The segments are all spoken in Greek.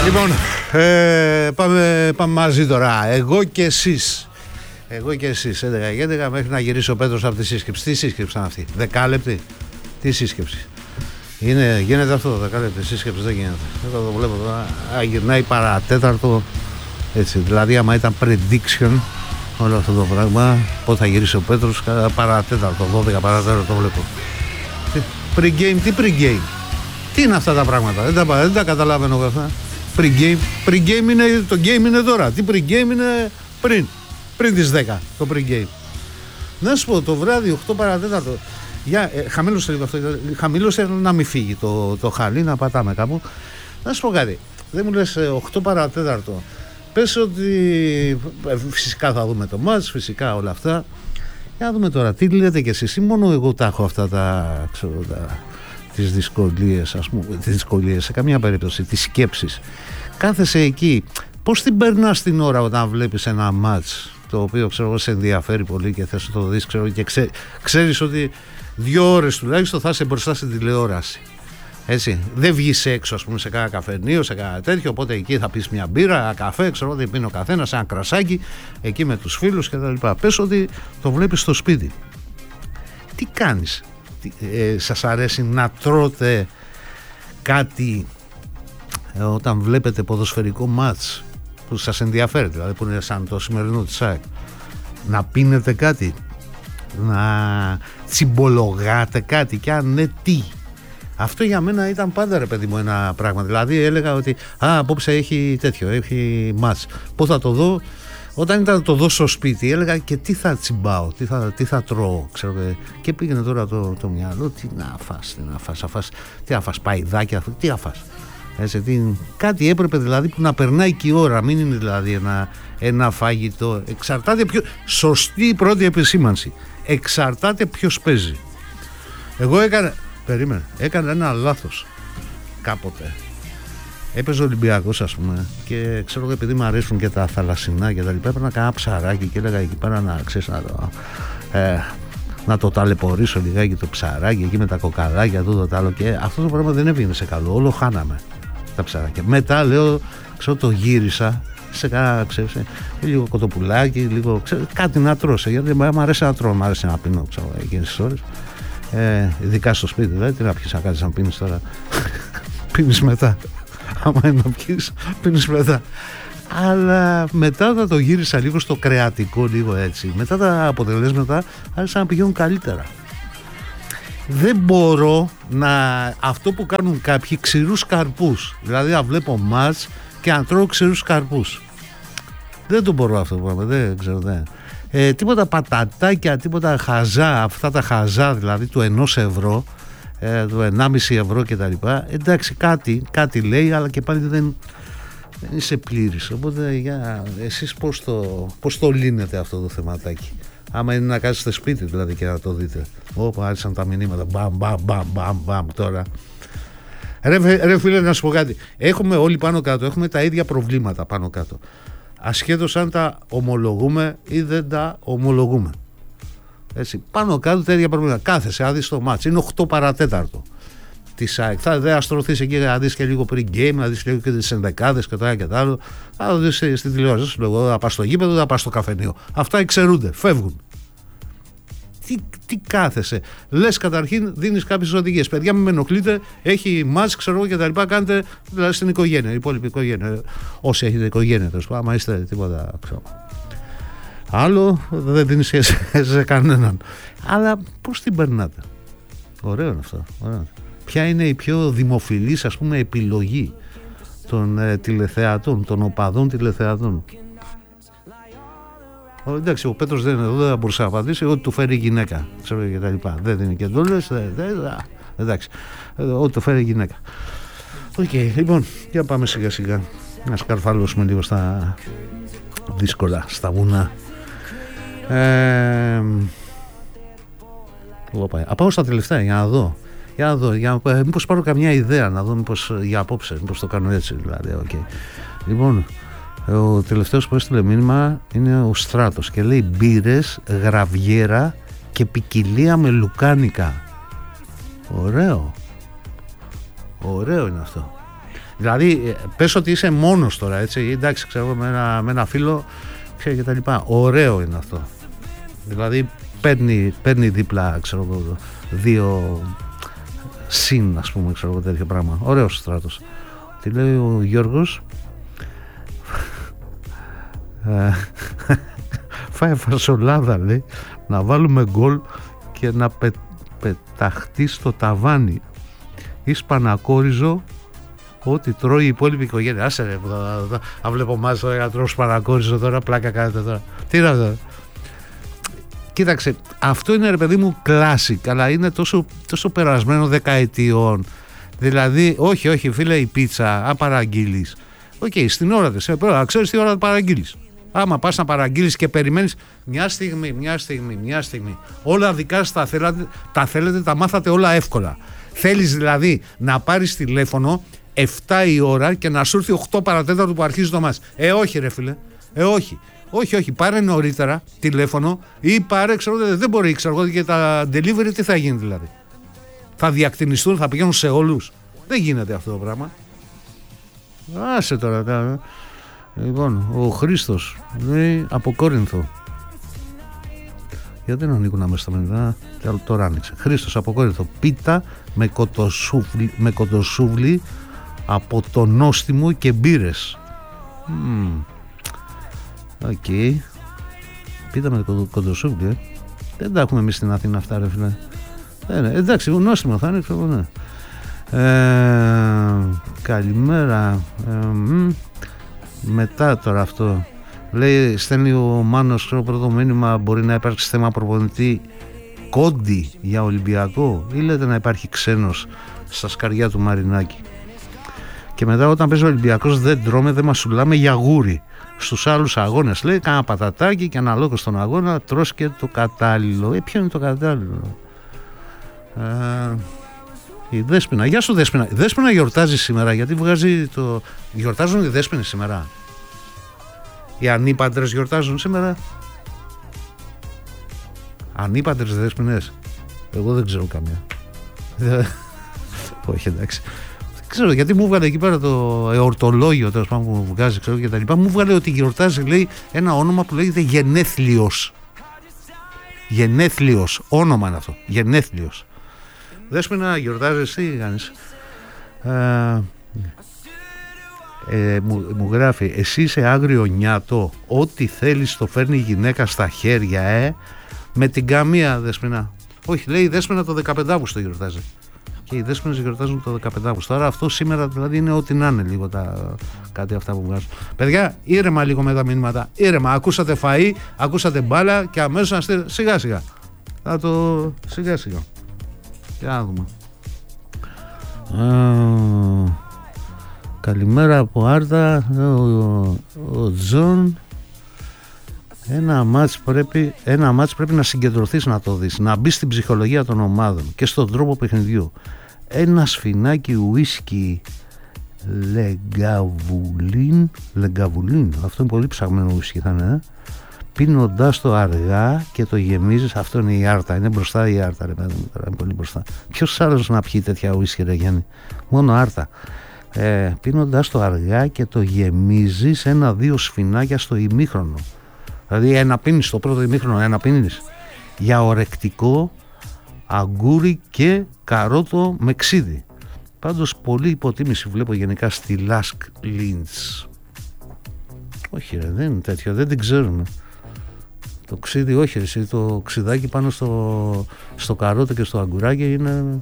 Λοιπόν, πάμε μαζί τώρα. Εγώ και εσείς 11 μέχρι να γυρίσει ο Πέτρος από τη σύσκεψη. Τι σύσκεψη είναι αυτή? Δεκάλεπτη? Τι σύσκεψη? Γίνεται αυτό? Δεκάλεπτη σύσκεψη δεν γίνεται. Εδώ το βλέπω τώρα. Γυρνάει παρατέταρτο. Έτσι, δηλαδή άμα ήταν prediction όλο αυτό το πράγμα, πότε θα γυρίσει ο Πέτρος? Παρατέταρτο, 12 παρατέταρτο το βλέπω. Pre-game, τι pre-game? Τι είναι αυτά τα πράγματα? Δεν τα καταλαβαίνω εγώ αυτά. Pre-game είναι, το game είναι τώρα. Τι pre-game είναι? Πριν τις 10 το pre-game. Να σου πω, το βράδυ 8 παρατέταρτο. Χαμήλωσε λίγο αυτό. Χαμήλωσε να μην φύγει το χαλί, να πατάμε κάπου. Να σου πω κάτι. Δεν μου λες 8 παρατέταρτο. Πες ότι φυσικά θα δούμε το μάτς, φυσικά όλα αυτά. Για να δούμε τώρα, τι λέτε κι εσείς? Ή μόνο εγώ τα έχω αυτά τις δυσκολίες, ας πούμε, τις δυσκολίες, σε καμία περίπτωση, τις σκέψεις. Κάθεσαι εκεί, πώς την περνάς την ώρα όταν βλέπεις ένα μάτς το οποίο ξέρω σε ενδιαφέρει πολύ και θες να το δεις, ξέρω, και ξέρεις ότι 2 ώρες τουλάχιστον θα είσαι μπροστά στην τηλεόραση. Έτσι, δεν βγεις έξω, ας πούμε, σε κάνα καφενείο, σε κάνα τέτοιο, οπότε εκεί θα πεις μια μπύρα, ένα καφέ, ξέρω, δεν πίνει ο καθένας, ένα κρασάκι, εκεί με τους φίλους κτλ. Πες ότι το βλέπεις στο σπίτι. Τι κάνεις? Σας αρέσει να τρώτε κάτι όταν βλέπετε ποδοσφαιρικό μάτς που σας ενδιαφέρει, δηλαδή που είναι σαν το σημερινό της ΑΕΚ? Να πίνετε κάτι? Να τσιμπολογάτε κάτι? Και αν ναι, τι? Αυτό για μένα ήταν πάντα, ρε παιδί μου, ένα πράγμα. Δηλαδή έλεγα ότι απόψε έχει τέτοιο, έχει μάτς. Πού θα το δω? Όταν ήταν να το δω στο σπίτι, έλεγα και τι θα τσιμπάω, τι θα τρώω, ξέρω. Και πήγαινε τώρα το μυαλό, τι να φας, τι να φας, παϊδάκια, τι να φας. Έτσι, κάτι έπρεπε δηλαδή που να περνάει και η ώρα, μην είναι δηλαδή ένα φαγητό. Εξαρτάται σωστή η πρώτη επισήμανση. Εξαρτάται ποιος παίζει. Εγώ έκανα ένα λάθος κάποτε. Έπαιζε ο Ολυμπιακός, ας πούμε, και ξέρω επειδή μου αρέσουν και τα θαλασσινά και τα λοιπά, έπαιρνα κανένα ψαράκι και έλεγα εκεί πέρα να ξέρεις να το ταλαιπωρήσω λιγάκι το ψαράκι εκεί με τα κοκαλάκια, τούτο το άλλο, και αυτό το πράγμα δεν έβγαινε σε καλό, όλο χάναμε τα ψαράκια. Μετά λέω, ξέρω, το γύρισα σε κάνα, ξέρεις, λίγο κοτοπουλάκι, λίγο, ξέρω, κάτι να τρώσει, γιατί μου αρέσει να τρώω, μου αρέσει να πίνω, ξέρω, εκείνες τις ώρες. Ειδικά στο σπίτι, δηλαδή, τι να πιεις, να κάνεις να πίνεις τώρα? Πίνεις μετά. Άμα είναι να πιεις, πίνεις μετά. Αλλά μετά όταν το γύρισα λίγο στο κρεατικό, λίγο έτσι, μετά τα αποτελέσματα άρχισαν να πηγαίνουν καλύτερα. Δεν μπορώ αυτό που κάνουν κάποιοι, ξηρούς καρπούς, δηλαδή να βλέπω μάτς και να τρώω ξηρούς καρπούς. Δεν το μπορώ αυτό το πράγμα, δεν ξέρω, τίποτα πατατάκια, τίποτα χαζά, αυτά τα χαζά δηλαδή του 1 ευρώ, του 1,5 ευρώ και τα λοιπά. Εντάξει, κάτι λέει, αλλά και πάλι δεν είσαι πλήρης. Οπότε εσείς πώς το λύνετε αυτό το θεματάκι? Άμα είναι να κάτσετε σπίτι δηλαδή και να το δείτε. Όπα, άρχισαν τα μηνύματα, μπαμ τώρα. Ρε φίλε, να σου πω κάτι. Έχουμε όλοι πάνω κάτω, έχουμε τα ίδια προβλήματα πάνω κάτω, ασχέτως αν τα ομολογούμε ή δεν τα ομολογούμε. Έτσι, πάνω κάτω τα ίδια προβλήματα. Κάθεσαι, αν δεις το μάτς, είναι 8 παρατέταρτο της ΑΕΚ. Θα δεν αστρωθείς εκεί να δεις και λίγο pre-game, να δεις λίγο και τις ενδεκάδες και το ένα και το άλλο. Θα το δεις στην τηλεόραση. Σου λέω, θα πας στο γήπεδο, θα πας στο καφενείο. Αυτά εξαιρούνται, φεύγουν. Τι κάθεσαι? Λες, καταρχήν δίνεις κάποιες οδηγίες. Παιδιά, μην με ενοχλείτε, έχει μάτς, ξέρω εγώ και τα λοιπά. Κάντε δηλαδή στην οικογένεια, η υπόλοιπη οικογένεια. Όσοι έχετε οικογένεια, άμα είστε τίποτα, ξέρω. Άλλο δεν δίνει σχέση σε κανέναν. Αλλά πώς την περνάτε? Ωραίο είναι αυτό. Ωραίο. Ποια είναι η πιο δημοφιλής, ας πούμε, επιλογή των τηλεθεατών, των οπαδών τηλεθεατών? Εντάξει, ο Πέτρος δεν είναι εδώ, δεν θα μπορούσε να απαντήσει. Ό,τι του φέρει η γυναίκα, ξέρω, και τα λοιπά. Δεν είναι και εντόλες. Εντάξει, ό,τι του φέρει η γυναίκα. Οκ, λοιπόν, για πάμε σιγά σιγά να σκαρφαλώσουμε λίγο στα δύσκολα, στα βουνά. Πάω στα τελευταία για να δω. Μήπως πάρω καμιά ιδέα, να δω μήπως για απόψε, μήπως το κάνω έτσι δηλαδή. Okay. Λοιπόν, ο τελευταίος που έστειλε μήνυμα είναι ο Στράτος και λέει μπύρες, γραβιέρα και ποικιλία με λουκάνικα. Ωραίο είναι αυτό. Δηλαδή, πες ότι είσαι μόνος τώρα, έτσι, εντάξει, ξέρω, με ένα φίλο, ξέρει και τα λοιπά. Ωραίο είναι αυτό. Δηλαδή, παίρνει δίπλα, ξέρω, 2 συν, ας πούμε, ξέρω, τέτοιο πράγμα. Ωραίος στράτος. Τι λέει ο Γιώργος? Φάει φασολάδα, λέει, να βάλουμε γκολ και να πεταχτεί στο ταβάνι ή σπανακόριζο ό,τι τρώει η υπόλοιπη οικογένεια. Άσε ρε, αν βλέπω μάζ τώρα, τρώω σπανακόριζο τώρα, πλάκα κάνετε τώρα. Τι είναι αυτό? Κοίταξε, αυτό είναι, ρε παιδί μου, κλάσικ, αλλά είναι τόσο περασμένο δεκαετιών. Δηλαδή, όχι φίλε, η πίτσα, αν παραγγείλεις, στην ώρα της, ξέρεις τι ώρα θα παραγγείλεις. Άμα πας να παραγγείλεις και περιμένεις μια στιγμή, όλα δικά σας τα θέλετε, τα μάθατε όλα εύκολα. Θέλεις δηλαδή να πάρεις τηλέφωνο 7 η ώρα και να σου έρθει 8 παρατέταρτο που αρχίζει το μάτς. Όχι ρε φίλε, όχι, πάρε νωρίτερα τηλέφωνο ή πάρε, δεν μπορεί, και τα delivery τι θα γίνει δηλαδή? Θα διακτηνιστούν, θα πηγαίνουν σε όλους? Δεν γίνεται αυτό το πράγμα. Άσε τώρα. Λοιπόν, ο Χρήστος λέει από Κόρινθο. Γιατί δεν ανοίγουν αμέσως τα μηνύματα? Τώρα άνοιξε. Χρήστος από Κόρινθο. Πίτα με κοτοσούβλι από το νόστιμο και μπύρες. Οκ. Πίτα με κοτοσούβλι, Δεν τα έχουμε εμείς στην Αθήνα αυτά, ρε φίλε. Εντάξει, νόστιμο θα είναι, ξέρω, ναι. Καλημέρα. Μετά τώρα αυτό. Λέει, στέλνει ο Μάνος, πρώτο μήνυμα, μπορεί να υπάρξει θέμα προπονητή Κόντι για Ολυμπιακό, ή λέτε να υπάρχει ξένος στα σκαριά του Μαρινάκη? Και μετά, όταν παίζει ο Ολυμπιακός, δεν τρώμε, δεν μασουλάμε για γούρι. Στους άλλους αγώνες, λέει, κάνα πατατάκι και αναλόγως στον αγώνα τρως και το κατάλληλο. Ποιο είναι το κατάλληλο? Η Δέσποινα, γεια σου Δέσποινα. Η Δέσποινα γιορτάζει σήμερα, γιατί γιορτάζουν οι Δέσποινες σήμερα? Οι ανήπαντρες γιορτάζουν σήμερα? Ανήπαντρες Δέσποινες? Εγώ δεν ξέρω καμία. Όχι, εντάξει. Δεν ξέρω γιατί μου βγάλε εκεί πέρα το εορτολόγιο, τέλος πάντων, που μου βγάζει, ξέρω, και τα λοιπά. Μου βγάλε ότι γιορτάζει, λέει, ένα όνομα που λέγεται Γενέθλιος. Γενέθλιος, όνομα είναι αυτό. Γενέθλιος. Δέσποινα, γιορτάζεις, τι κάνεις? Μου γράφει, εσύ είσαι άγριο νιάτο, ό,τι θέλεις το φέρνει η γυναίκα στα χέρια, με την καμία, Δέσποινα. Όχι, λέει η Δέσποινα το 15 Αύγουστο γιορτάζει. Και οι Δέσποινες γιορτάζουν το 15 Αύγουστο. Άρα αυτό σήμερα δηλαδή είναι ό,τι να είναι λίγο κάτι αυτά που βγάζουν. Παιδιά, ήρεμα λίγο με τα μηνύματα. Ήρεμα, ακούσατε φαΐ, ακούσατε μπάλα και αμέσως να στείλετε. Σιγά σιγά. Θα το σιγά σιγά. Και να δούμε. Καλημέρα από Άρτα. Ο Τζον. Ένα μάτς πρέπει να συγκεντρωθείς να το δεις, να μπει στην ψυχολογία των ομάδων και στον τρόπο παιχνιδιού. Ένα σφινάκι ουίσκι Λεγκαβουλίν, αυτό είναι πολύ ψαγμένο ουίσκι θα είναι, πίνοντάς το αργά και το γεμίζεις. Αυτό είναι η Άρτα, είναι μπροστά η Άρτα, ρε παιδί μου, τώρα είναι πολύ μπροστά. Ποιος άλλος να πιει τέτοια ουίσκι, ρε Γιάννη? Μόνο Άρτα. Πίνοντάς το αργά και το γεμίζεις 1-2 σφινάκια στο ημίχρονο. Δηλαδή ένα πίνεις στο πρώτο ημίχρονο, ένα πίνεις για ορεκτικό, αγκούρι και καρότο με ξύδι. Πάντως πολύ υποτίμηση βλέπω γενικά στη Λάσκ Λίντς. Όχι ρε, δεν είναι τέτοιο, δεν την ξέρουμε. Το ξύδι, όχι εσύ, το ξυδάκι πάνω στο καρότο και στο αγκουράκι είναι...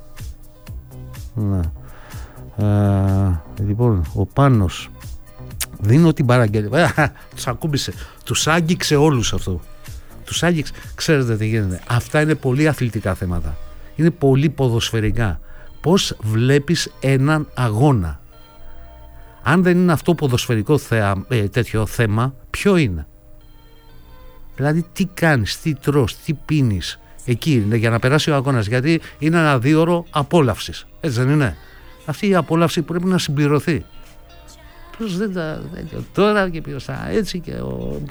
Λοιπόν, ο Πάνος, δίνω την παραγγελία. Τους ακούμπησε. Τους άγγιξε όλους αυτό. Τους άγγιξε. Ξέρετε τι γίνεται? Αυτά είναι πολύ αθλητικά θέματα. Είναι πολύ ποδοσφαιρικά. Πώς βλέπεις έναν αγώνα? Αν δεν είναι αυτό ποδοσφαιρικό τέτοιο θέμα, ποιο είναι? Δηλαδή τι κάνεις, τι τρως, τι πίνεις? Εκεί είναι για να περάσει ο αγώνας. Γιατί είναι ένα 2ωρο απόλαυσης. Έτσι δεν είναι? Αυτή η απόλαυση πρέπει να συμπληρωθεί. Δεν τα, τώρα και ποιος έτσι και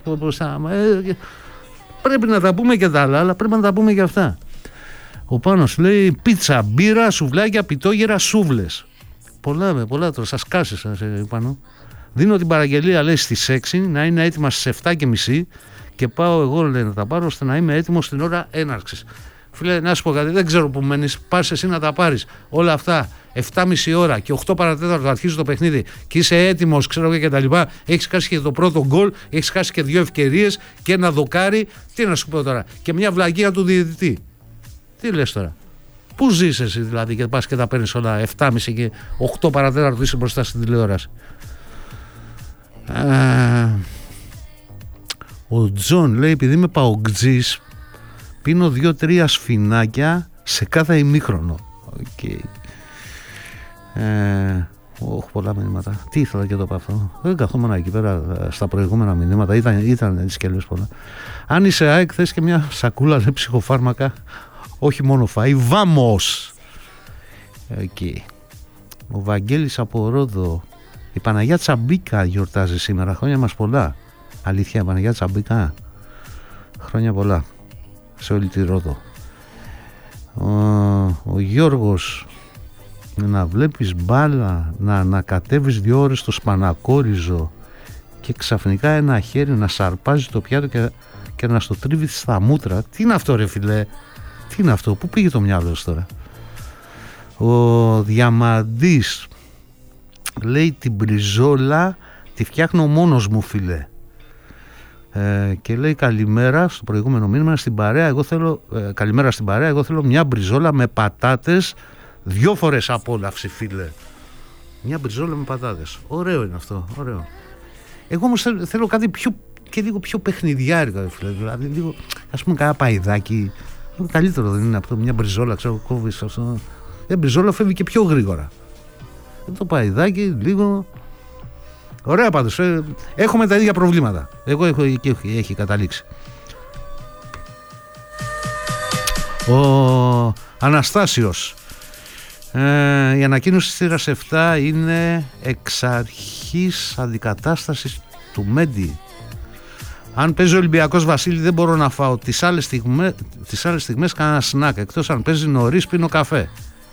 πρέπει να τα πούμε και τα άλλα, αλλά πρέπει να τα πούμε και αυτά. Ο Πάνος λέει πίτσα, μπύρα, σουβλάκια, πιτόγερα, σούβλες. πολλά τώρα, σας κάσεις πάνω. Δίνω την παραγγελία, λέει, στις 6, να είναι έτοιμα στις 7:30 και πάω εγώ, λέει, να τα πάρω ώστε να είμαι έτοιμος στην ώρα έναρξης. Φίλε, να σου πω κάτι, δεν ξέρω που μένεις, πας εσύ να τα πάρεις. Όλα αυτά, 7:30 ώρα και 8 παρατέταρτο αρχίζει το παιχνίδι και είσαι έτοιμος, ξέρω εγώ και τα λοιπά. Έχεις χάσει και το πρώτο γκολ, έχεις χάσει και 2 ευκαιρίες και ένα δοκάρι. Τι να σου πω τώρα, και μια βλαγία του διαιτητή. Τι λες τώρα. Πού ζεις εσύ δηλαδή και πας και τα παίρνεις όλα 7:30 και 8 παρατέταρτο είσαι μπροστά στην τηλεόραση. Ο Τζον λέει, επειδή είμαι παοκτζής, πίνω 2-3 σφινάκια σε κάθε ημίχρονο. Okay. Πολλά μηνύματα. Τι ήθελα και το πω αυτό. Δεν καθόμουν εκεί πέρα στα προηγούμενα μηνύματα. Ήταν έτσι και λες πολλά. Αν είσαι ΑΕΚ, θες και μια σακούλα, λέει, ψυχοφάρμακα. Όχι μόνο φαΐ, βάμος. Okay. Ο Βαγγέλης από Ρόδο. Η Παναγιά Τσαμπίκα γιορτάζει σήμερα. Χρόνια μας πολλά. Αλήθεια, Παναγιά Τσαμπίκα. Χρόνια πολλά σε όλη τη Ρόδο. Ο Γιώργος, να βλέπεις μπάλα, να ανακατεύεις 2 ώρες στο σπανακόριζο και ξαφνικά ένα χέρι να σαρπάζει το πιάτο και να στο τρίβει στα μούτρα. Τι είναι αυτό, ρε φιλέ? Τι είναι αυτό? Πού πήγε το μυαλό σου τώρα? Ο Διαμαντής λέει, την μπριζόλα τη φτιάχνω μόνος μου, φιλέ. Και λέει, καλημέρα στο προηγούμενο μήνυμα στην παρέα. Εγώ θέλω, καλημέρα στην παρέα. Εγώ θέλω μια μπριζόλα με πατάτες, 2 φορές απόλαυση, φίλε. Μια μπριζόλα με πατάτες. Ωραίο είναι αυτό. Ωραίο. Εγώ όμως θέλω κάτι λίγο πιο παιχνιδιάρικο, φίλε. Δηλαδή, λίγο, ας πούμε, κάνα παϊδάκι. Καλύτερο δεν είναι αυτό? Μια μπριζόλα, ξέρω, κόβεις αυτό. Μπριζόλα φεύγει και πιο γρήγορα. Το παϊδάκι, λίγο. Ωραία πάντως, έχουμε τα ίδια προβλήματα. Εγώ έχει καταλήξει. Ο Αναστάσιος, η ανακοίνωση της θύρας 7 είναι εξ αρχής αντικατάστασης του Μέντι. Αν παίζει ο Ολυμπιακός, Βασίλη, δεν μπορώ να φάω τις άλλες στιγμές κανένα σνακ, εκτός αν παίζει νωρίς, πίνω καφέ.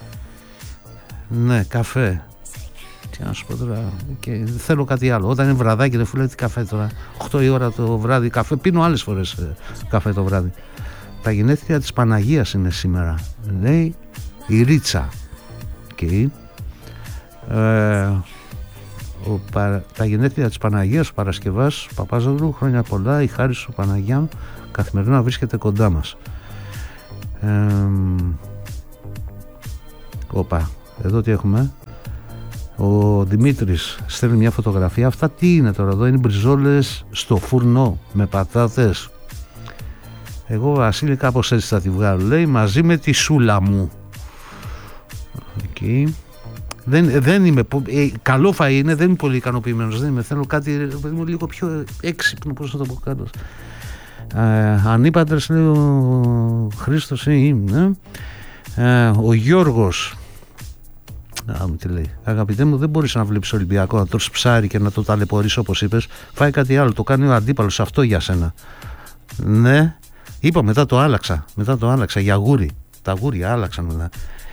Ναι, καφέ. Τι να σου πω τώρα, και θέλω κάτι άλλο. Όταν είναι βραδάκι, δεν φουλάει τι καφέ τώρα. 8 η ώρα το βράδυ καφέ. Πίνω άλλες φορές καφέ το βράδυ. Τα γενέθλια της Παναγίας είναι σήμερα, λέει η Ρίτσα. Okay. Τα γενέθλια της Παναγίας, ο Παρασκευάς Παπάζογλου, χρόνια πολλά. Η χάρη σου, Παναγιά μου, καθημερινά βρίσκεται κοντά μας. Οπα, εδώ τι έχουμε? Ο Δημήτρης στέλνει μια φωτογραφία. Αυτά τι είναι τώρα εδώ? Είναι μπριζόλες στο φούρνο με πατάτες. Εγώ, Βασίλη, κάπως έτσι θα τη βγάλω, λέει, μαζί με τη σούλα μου. Okay. Δεν είμαι, καλό φαΐ είναι, δεν είμαι πολύ ικανοποιημένος, δεν είμαι, θέλω κάτι λίγο πιο έξυπνο, πώς θα το πω κάτω. Ανήπαντρες, λέει ο Χρήστος, ο Γιώργος. Τι λέει? Αγαπητέ μου, δεν μπορείς να βλέπεις Ολυμπιακό, να τρως ψάρι και να το ταλαιπωρείς όπως είπες. Φάει κάτι άλλο, το κάνει ο αντίπαλος, αυτό για σένα. Ναι, είπα, μετά το άλλαξα για γούρι. Τα γούρια άλλαξαν μετά.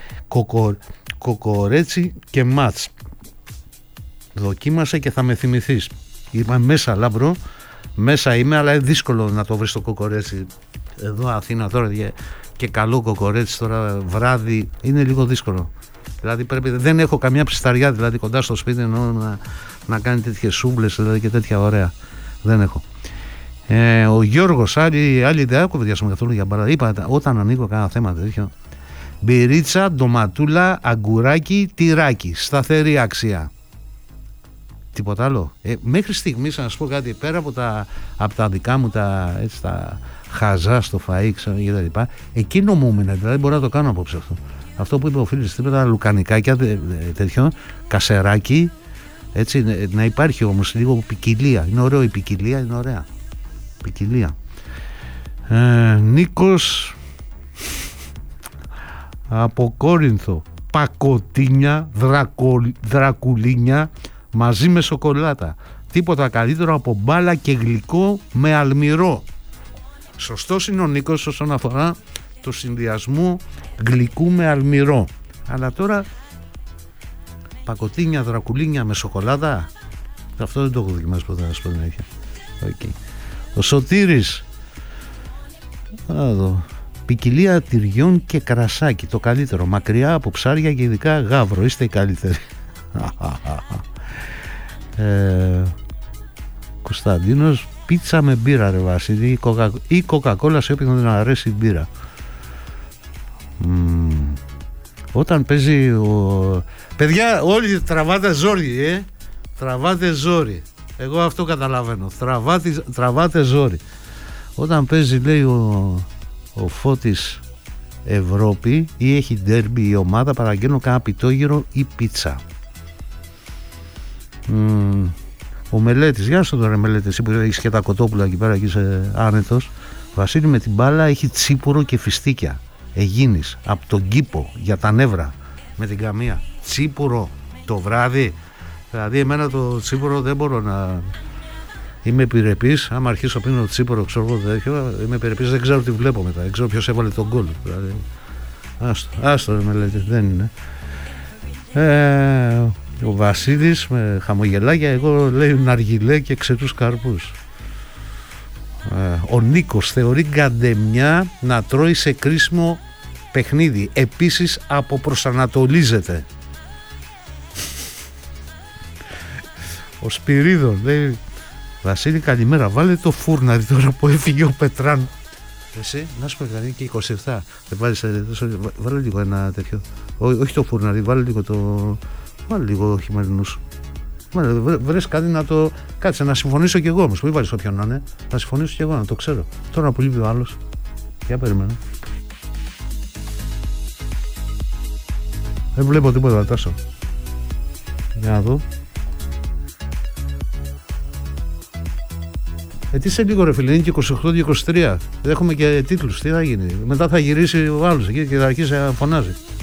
Κοκορέτσι και μάτς. Δοκίμασε και θα με θυμηθείς. Είπα, μέσα λαμπρό, μέσα είμαι, αλλά είναι δύσκολο να το βρεις το κοκορέτσι. Εδώ Αθήνα τώρα και καλό κοκορέτσι τώρα βράδυ είναι λίγο δύσκολο. Δηλαδή δεν έχω καμιά ψισταριά δηλαδή κοντά στο σπίτι να κάνει τέτοιες σούμπλες δηλαδή, και τέτοια ωραία. Δεν έχω. Ο Γιώργος, άλλη ιδέα, κουβεντιάσουμε καθόλου για μπάλα. Είπα, όταν ανοίγω κανένα θέμα τέτοιο, μπυρίτσα, ντοματούλα, αγκουράκι, τυράκι, σταθερή αξία. Τίποτα άλλο? Μέχρι στιγμής, να σου πω κάτι, πέρα από τα δικά μου τα χαζά στο φαΐ, ξέρω, και τα λοιπά, εκείνο μου έμεινε, δηλαδή μπορώ να το κάνω απόψε αυτό. Αυτό που είπε ο φίλος, τίποτα λουκανικάκια, τέτοιο, κασεράκι, έτσι, να υπάρχει όμως λίγο ποικιλία. Είναι ωραίο η ποικιλία, είναι ωραία. Ποικιλία. Νίκος από Κόρινθο, πακοτίνια, δρακουλίνια μαζί με σοκολάτα. Τίποτα καλύτερο από μπάλα και γλυκό με αλμυρό. Σωστός είναι ο Νίκος όσον αφορά το συνδυασμό γλυκού με αλμυρό. Αλλά τώρα Πακοτίνια, δρακουλίνια με σοκολάτα. Αυτό δεν το έχω δοκιμάσει ποτέ, να σου πω την αλήθεια. Okay. Ο Σωτήρης. Εδώ. Ποικιλία τυριών και κρασάκι. Το καλύτερο. Μακριά από ψάρια και ειδικά γάβρο. Είστε οι καλύτεροι. Κωνσταντίνος. Πίτσα με μπύρα, ρε Βασίλη. Ή κοκακόλα σε όποιον δεν αρέσει η μπύρα. Όταν παίζει παιδιά, όλοι τραβάτε ζόρι, τραβάτε ζόρι. Εγώ αυτό καταλαβαίνω. Τραβάτε ζόρι. Όταν παίζει, λέει, ο Φώτης Ευρώπη ή έχει ντέρμπι η ομάδα, παραγγέλνω κάνα πιτόγυρο ή πίτσα. Ο Μελέτης, γεια σου τώρα Μελέτη, εσύ που έχεις και τα κοτόπουλα εκεί πέρα και είσαι άνετος. Βασίλη, με την μπάλα έχει τσίπουρο και φιστίκια. Εγίνης από τον κήπο για τα νεύρα με την καμία. Τσίπουρο το βράδυ. Δηλαδή εμένα το τσίπουρο δεν μπορώ να... Είμαι επιρρεπής. Άμα αρχίσω πίνω τσίπουρο, ξέρω εγώ τέτοιο, είμαι επιρρεπής, δεν ξέρω τι βλέπω μετά. Δεν ξέρω ποιος έβαλε τον γκολ. Δηλαδή, άστο με λέτε, δεν είναι. Ο Βασίλης με χαμογελάκια, εγώ λέει ναργιλέ και ξετούς καρπούς. Ο Νίκος θεωρεί γκαντεμιά να τρώει σε κρίσιμο παιχνίδι. Επίσης αποπροσανατολίζεται. Ο Σπυρίδων λέει, Βασίλη καλημέρα, βάλε το φούρναρι τώρα που έφυγε ο Πετράν. Εσύ, να σου πω δηλαδή και 27. Βάλε λίγο ένα τέτοιο. Όχι το φούρναρι, βάλε λίγο το... Βάλε λίγο χειμερινούς. Βρες κάτι να το... Κάτσε να συμφωνήσω κι εγώ όμως. Μην βάλεις όποιον να είναι. Να συμφωνήσω κι εγώ, να το ξέρω. Τώρα που λείπει ο άλλος. Για περιμένω. Δεν βλέπω τίποτα, Τάσο. Για να δω. Τι σε λίγο ρε φίλε, είναι και 28-23. Έχουμε και τίτλους, τι θα γίνει. Μετά θα γυρίσει ο άλλος εκεί και θα αρχίσει να φωνάζει.